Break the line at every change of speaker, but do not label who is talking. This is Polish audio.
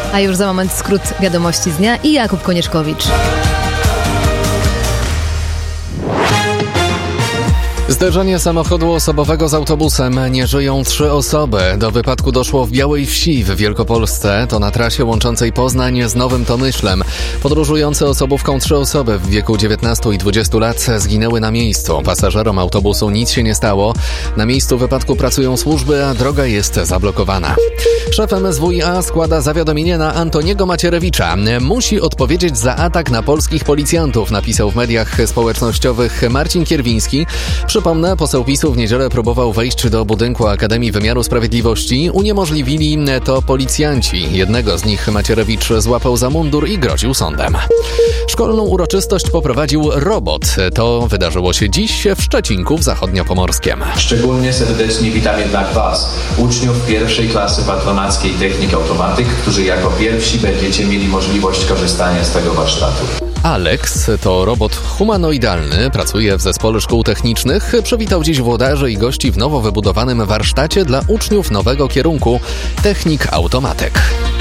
A już za moment skrót wiadomości z dnia i Jakub Konieczkowicz.
Zderzenie samochodu osobowego z autobusem. Nie żyją 3 osoby. Do wypadku doszło w Białej Wsi w Wielkopolsce. To na trasie łączącej Poznań z Nowym Tomyślem. Podróżujące osobówką 3 osoby w wieku 19 i 20 lat zginęły na miejscu. Pasażerom autobusu nic się nie stało. Na miejscu wypadku pracują służby, a droga jest zablokowana. Szef MSWiA składa zawiadomienie na Antoniego Macierewicza. Musi odpowiedzieć za atak na polskich policjantów, napisał w mediach społecznościowych Marcin Kierwiński. Przypomnę, poseł PiS-u w niedzielę próbował wejść do budynku Akademii Wymiaru Sprawiedliwości. Uniemożliwili to policjanci. Jednego z nich Macierewicz złapał za mundur i groził sądem. Szkolną uroczystość poprowadził robot. To wydarzyło się dziś w Szczecinku w Zachodniopomorskiem.
Szczególnie serdecznie witam jednak Was, uczniów pierwszej klasy patronackiej Technik Automatyk, którzy jako pierwsi będziecie mieli możliwość korzystania z tego warsztatu.
Alex to robot humanoidalny, pracuje w zespole szkół technicznych. Przywitał dziś włodarzy i gości w nowo wybudowanym warsztacie dla uczniów nowego kierunku Technik Automatyk.